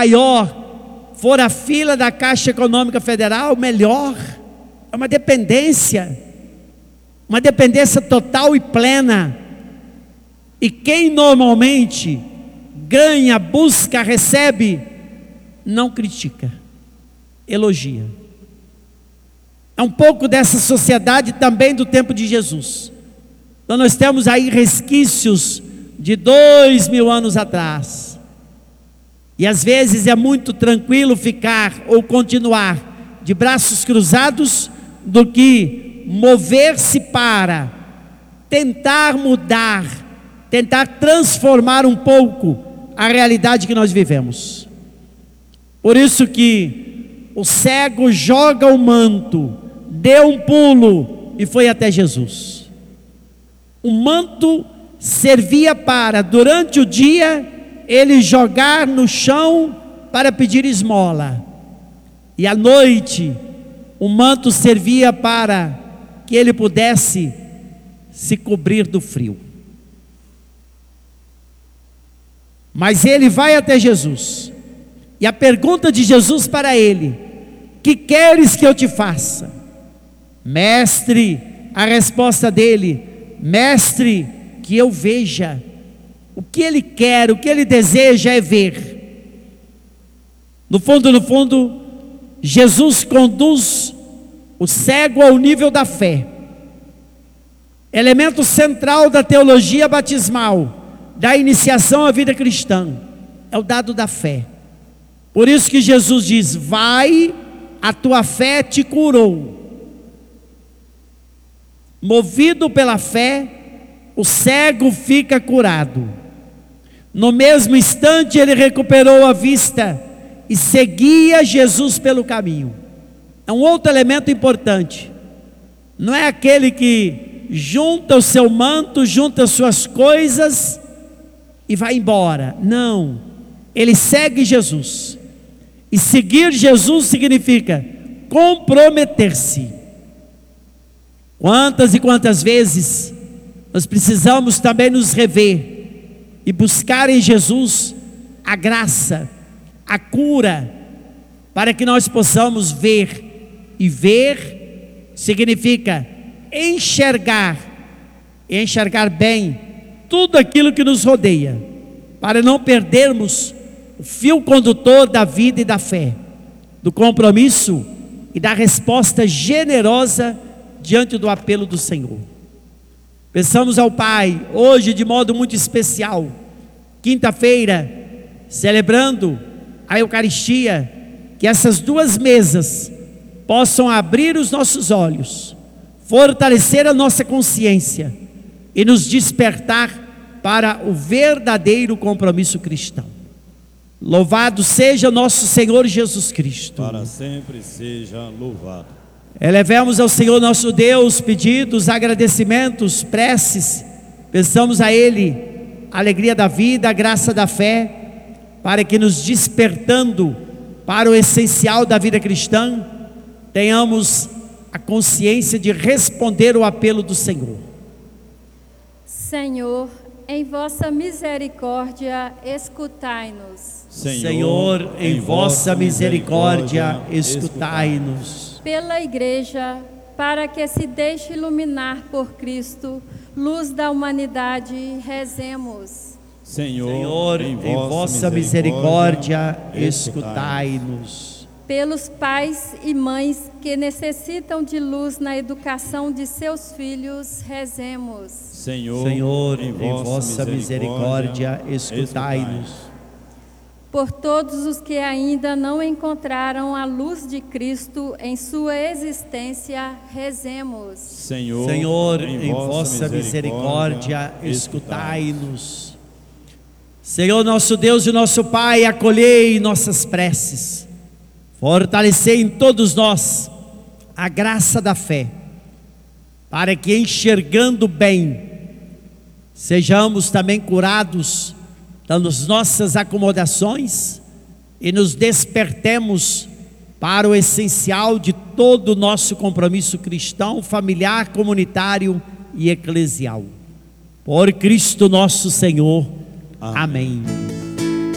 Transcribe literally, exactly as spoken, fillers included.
maior for a fila da Caixa Econômica Federal, melhor. É uma dependência, uma dependência total e plena. E quem normalmente ganha, busca, recebe, não critica, elogia. É um pouco dessa sociedade também do tempo de Jesus. Então nós temos aí resquícios de dois mil anos atrás. E às vezes é muito tranquilo ficar ou continuar de braços cruzados do que mover-se para tentar mudar, tentar transformar um pouco a realidade que nós vivemos. Por isso que o cego joga o manto, deu um pulo e foi até Jesus. O manto servia para, durante o dia, ele jogar no chão para pedir esmola. E à noite, o manto servia para que ele pudesse se cobrir do frio. Mas ele vai até Jesus. E a pergunta de Jesus para ele: que queres que eu te faça? Mestre, a resposta dele: mestre, que eu veja. O que ele quer, o que ele deseja é ver. No fundo, no fundo, Jesus conduz o cego ao nível da fé. Elemento central da teologia batismal, da iniciação à vida cristã, é o dado da fé. Por isso que Jesus diz: vai, a tua fé te curou. Movido pela fé, o cego fica curado. No mesmo instante ele recuperou a vista e seguia Jesus pelo caminho. É um outro elemento importante. Não é aquele que junta o seu manto, junta as suas coisas e vai embora. Não, ele segue Jesus. E seguir Jesus significa comprometer-se. Quantas e quantas vezes nós precisamos também nos rever e buscar em Jesus a graça, a cura, para que nós possamos ver. E ver significa enxergar, e enxergar bem tudo aquilo que nos rodeia, para não perdermos o fio condutor da vida e da fé, do compromisso e da resposta generosa diante do apelo do Senhor. Peçamos ao Pai, hoje de modo muito especial, quinta-feira, celebrando a Eucaristia, que essas duas mesas possam abrir os nossos olhos, fortalecer a nossa consciência e nos despertar para o verdadeiro compromisso cristão. Louvado seja nosso Senhor Jesus Cristo. Para sempre seja louvado. Elevemos ao Senhor nosso Deus pedidos, agradecimentos, preces. Peçamos a Ele a alegria da vida, a graça da fé, para que nos despertando para o essencial da vida cristã, tenhamos a consciência de responder o apelo do Senhor. Senhor, em vossa misericórdia, escutai-nos. Senhor, em vossa misericórdia, escutai-nos. Pela Igreja, para que se deixe iluminar por Cristo, luz da humanidade, rezemos. Senhor, Senhor, em vossa misericórdia, escutai-nos. Pelos pais e mães que necessitam de luz na educação de seus filhos, rezemos. Senhor, Senhor, em vossa misericórdia, escutai-nos. Por todos os que ainda não encontraram a luz de Cristo em sua existência, rezemos. Senhor, Senhor, em vossa misericórdia, escutai-nos. Senhor nosso Deus e nosso Pai, acolhei nossas preces, fortalecei em todos nós a graça da fé, para que enxergando bem, sejamos também curados das nossas acomodações e nos despertemos para o essencial de todo o nosso compromisso cristão, familiar, comunitário e eclesial. Por Cristo nosso Senhor. Amém. Amém.